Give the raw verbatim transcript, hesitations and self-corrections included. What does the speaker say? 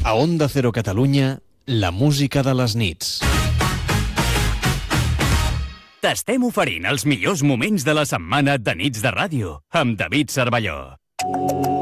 A Onda Cero Catalunya, la música de les nits. T'estem oferint els millors moments de la setmana de nits de ràdio amb David Cervelló.